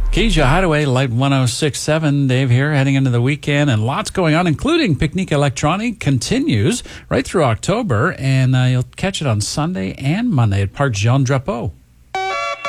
Keisha Hideaway, Light 106.7. Dave here, heading into the weekend, and lots going on, including Picnic Electronique continues right through October, and you'll catch it on Sunday and Monday at Parc Jean Drapeau.